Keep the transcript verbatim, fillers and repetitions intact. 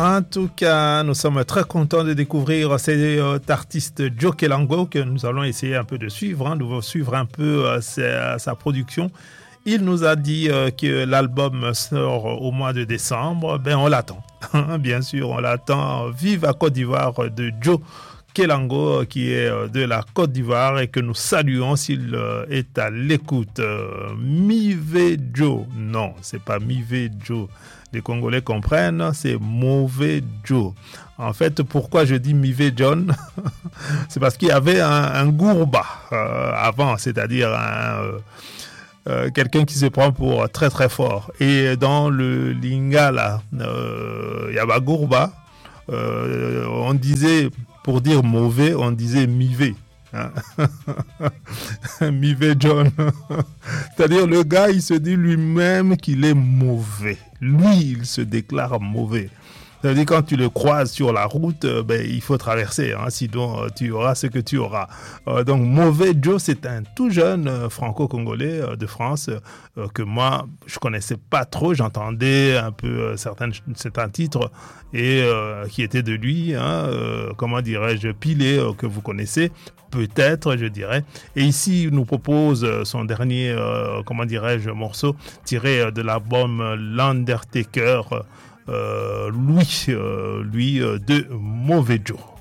En tout cas, nous sommes très contents de découvrir cet artiste Joe Kelango que nous allons essayer un peu de suivre, hein, de suivre un peu euh, sa, sa production. Il nous a dit euh, que l'album sort au mois de décembre. Ben, on l'attend. Bien sûr, on l'attend. Vive à Côte d'Ivoire de Joe Kelango, qui est de la Côte d'Ivoire et que nous saluons s'il est à l'écoute. Mive Joe. Non, c'est pas Mive Joe. Les Congolais comprennent, c'est Mauvais Joe. En fait, pourquoi je dis Mive John? C'est parce qu'il y avait un, un gourba euh, avant, c'est-à-dire un... Euh, Euh, quelqu'un qui se prend pour très très fort. Et dans le lingala, euh, Yaba Gourba, euh, on disait, pour dire mauvais, on disait mivé. Hein? Mivé John. C'est-à-dire le gars, il se dit lui-même qu'il est mauvais. Lui, il se déclare mauvais. C'est-à-dire quand tu le croises sur la route, euh, ben, il faut traverser, hein, sinon euh, tu auras ce que tu auras. Euh, donc Mauvais Joe, c'est un tout jeune euh, franco-congolais euh, de France euh, que moi, je connaissais pas trop, j'entendais un peu euh, certains, certains titres et euh, qui étaient de lui, hein, euh, comment dirais-je, Pilé, euh, que vous connaissez, peut-être, je dirais. Et ici, il nous propose son dernier, euh, comment dirais-je, morceau tiré de l'album L'Undertaker, Euh, Louis, euh, lui euh, de Mauvais Joe.